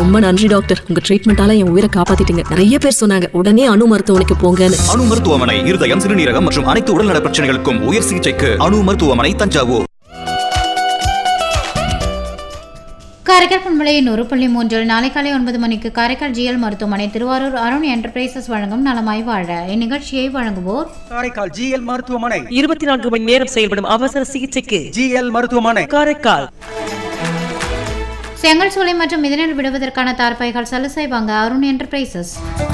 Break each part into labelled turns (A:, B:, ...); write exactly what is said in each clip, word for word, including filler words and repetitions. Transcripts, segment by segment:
A: ரொம்ப நன்றி டாக்டர், உங்க ட்ரீட்மெண்டால என் உயிரை காப்பாத்திட்டீங்க. நிறைய பேர் சொன்னாங்க உடனே அணு மருத்துவமனைக்கு போங்கன்னு.
B: அணு மருத்துவமனை இருதயம், சிறுநீரகம் மற்றும் அனைத்து உடல்நல பிரச்சனைகளுக்கும் உயர் சிகிச்சைக்கு அணு மருத்துவமனை, தஞ்சாவூர்.
C: காரைக்கால் பண்பலை நூறு புள்ளி மூன்றில் நாளை காலை ஒன்பது மணிக்கு காரைக்கால் ஜிஎல் மருத்துவமனை திருவாரூர் அருண் என்டர்பிரைசஸ் வழங்கும் நலமாய் வாழ. இந்நிகழ்ச்சியை வழங்குவோர்
D: காரைக்கால் ஜிஎல் மருத்துவமனை.
E: இருபத்தி நான்கு மணி நேரம் செயல்படும் அவசர சிகிச்சைக்கு
D: ஜிஎல் மருத்துவமனை
E: காரைக்கால்.
C: செங்கல் சூளை மற்றும் மிதநீர் விடுவதற்கான தார்பாய்கள் சலுசை வாங்க அருண் என்டர்பிரைசஸ்.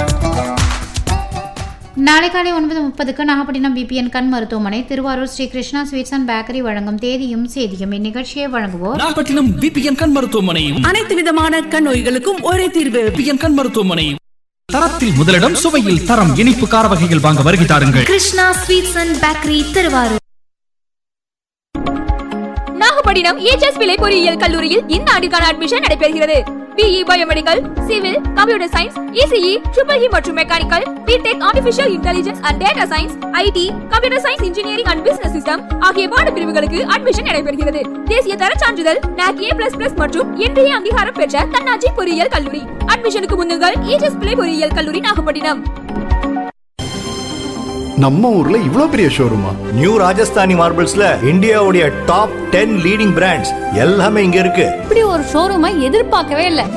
C: நாளை காலை ஒன்பது முப்பதுக்கு நாகப்பட்டினம் பிபிஎன் கண் மருத்துவமனை Thiruvarur Sri Krishna sweets and bakery வழங்கும் தேதியும் சேதியும். இந்நிகழ்ச்சியை வழங்குவோர்
F: நாகப்பட்டினம் பிபிஎன் கண் மருத்துவமனையும்
E: அனைத்து விதமான கண் நோய்களுக்கும் ஒரே தீர்வு
F: பிபிஎன் கண் மருத்துவமனையும். தரத்தில் முதலிடம், சுவையில் தரம், இனிப்பு கார வகைகள் வாங்க வருகை தாருங்கள்.
C: Krishna sweets and bakery Thiruvarur.
G: Nagapattinam ages பிள்ளை பொறியியல் கல்லூரியில் இந்த ஆண்டிற்கான அட்மிஷன் நடைபெறுகிறது. BE biomedical, civil, computer science, ECE, triple E மற்றும் mechanical, BTech, artificial intelligence and data science, ID, computer science, engineering and business system ஆகிய பாடப்பிரிவுகளுக்கு அட்மிஷன் நடைபெறுகிறது. தேசிய தர சான்றிதழ் நாக் ஏ பிளஸ் பிளஸ் மற்றும் இன்றைய அங்கீகாரம் பெற்ற தன்னாட்சி பொறியியல் கல்லூரி. அட்மிஷனுக்கு முன்னுங்கள் ஏஜஸ் பிள்ளை பொறியியல் கல்லூரி, நாகப்பட்டினம்.
H: நம்ம ஊர்ல இவ்ளோ பெரிய ஷோரூமா?
B: நியூ ராஜஸ்தானி மார்பிள்ஸ்ல இந்தியாவுடைய டாப் டென் லீடிங் பிராண்ட்ஸ் எல்லாமே இங்க இருக்கு.
G: இப்படி ஒரு ஷோரூமை எதிர்பார்க்கவே இல்லை.